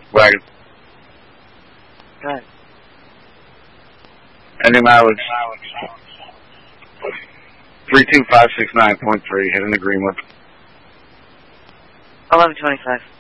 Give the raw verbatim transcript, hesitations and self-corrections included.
Wagon. Go ahead. Any mileage? three two five six nine point three, heading to Greenwood. eleven twenty-five.